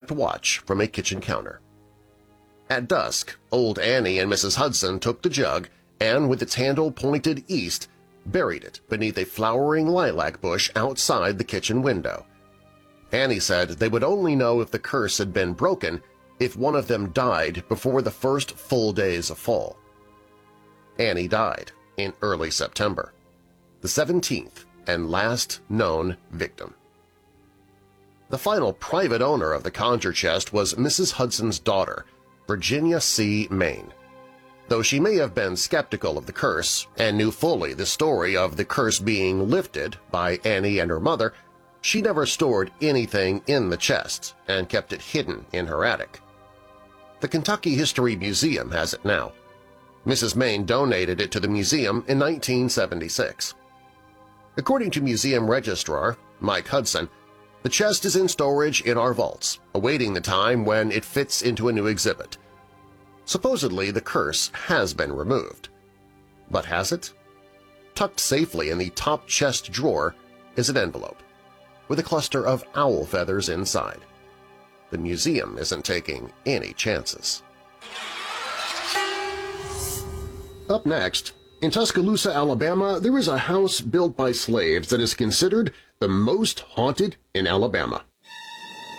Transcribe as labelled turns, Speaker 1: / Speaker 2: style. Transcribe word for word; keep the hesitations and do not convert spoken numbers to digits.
Speaker 1: kept watch from a kitchen counter. At dusk, old Annie and Missus Hudson took the jug and, with its handle pointed east, buried it beneath a flowering lilac bush outside the kitchen window. Annie said they would only know if the curse had been broken if one of them died before the first full days of fall. Annie died in early September, the seventeenth and last known victim. The final private owner of the conjure chest was Missus Hudson's daughter, Virginia C. Main. Though she may have been skeptical of the curse and knew fully the story of the curse being lifted by Annie and her mother, she never stored anything in the chest and kept it hidden in her attic. The Kentucky History Museum has it now. Missus Main donated it to the museum in nineteen seventy-six. According to museum registrar Mike Hudson, the chest is in storage in our vaults, awaiting the time when it fits into a new exhibit. Supposedly, the curse has been removed. But has it? Tucked safely in the top chest drawer is an envelope with a cluster of owl feathers inside. The museum isn't taking any chances. Up next, in Tuscaloosa, Alabama, there is a house built by slaves that is considered the most haunted in Alabama.